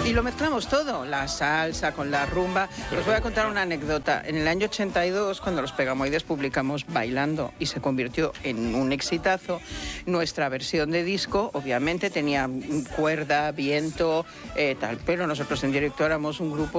Y lo mezclamos todo, la salsa con la rumba. Os voy a contar una anécdota. En el año 82, cuando los Pegamoides publicamos Bailando y se convirtió en un exitazo, nuestra versión de disco obviamente tenía cuerda, viento, tal, pero nosotros en directo éramos un grupo